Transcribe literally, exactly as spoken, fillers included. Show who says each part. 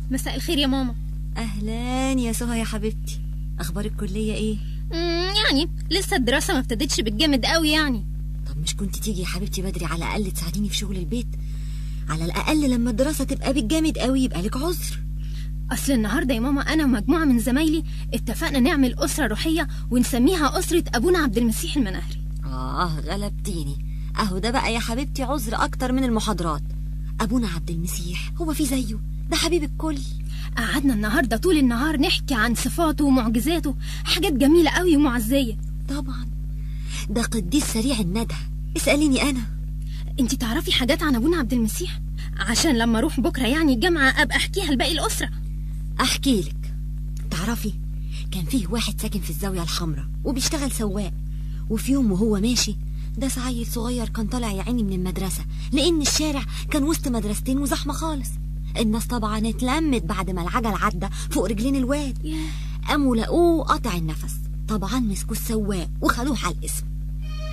Speaker 1: مساء الخير يا ماما.
Speaker 2: اهلا يا سهى يا حبيبتي، اخبار الكليه ايه؟
Speaker 1: امم يعني لسه الدراسه ما ابتدتش بالجامد قوي يعني.
Speaker 2: طب مش كنت تيجي يا حبيبتي بدري على الاقل تساعديني في شغل البيت؟ على الاقل لما الدراسه تبقى بالجامد قوي يبقى لك عذر.
Speaker 1: اصل النهارده يا ماما انا ومجموعه من زمايلي اتفقنا نعمل اسره روحيه ونسميها اسره ابونا عبد المسيح المناهري.
Speaker 2: اه غلبتيني. اهو ده بقى يا حبيبتي عذر اكتر من المحاضرات. ابونا عبد المسيح هو في زيه، ده حبيب الكل.
Speaker 1: قعدنا النهارده طول النهار نحكي عن صفاته ومعجزاته، حاجات جميله قوي ومعزيه.
Speaker 2: طبعا ده قديس سريع الندى. اساليني انا.
Speaker 1: انتي تعرفي حاجات عن ابونا عبد المسيح عشان لما اروح بكره يعني الجامعه ابقى احكيها لباقي الاسره؟
Speaker 2: احكي لك. تعرفي كان فيه واحد ساكن في الزاويه الحمراء وبيشتغل سواق، وفي يوم وهو ماشي ده عيل صغير كان طالع يا عيني من المدرسه، لان الشارع كان وسط مدرستين وزحمه خالص. الناس طبعا اتلمت بعد ما العجل عدى فوق رجلين الواد، قاموا لقوه قاطع النفس. طبعا مسكوا السواق وخدوه على القسم.